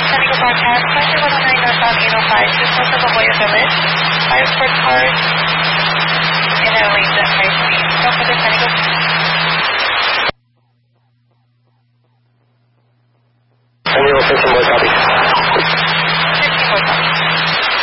San Diego broadcast, Flight 109 northbound 805, just north of La Jolla Village. 5 sport cars in a lane that 5 speed. Go for the San Diego. San Diego, 15 more copy.